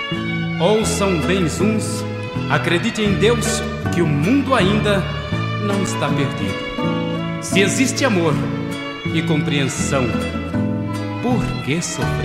Ouçam bem uns, acredite em Deus, que o mundo ainda não está perdido. Se existe amor e compreensão, por que sofrer?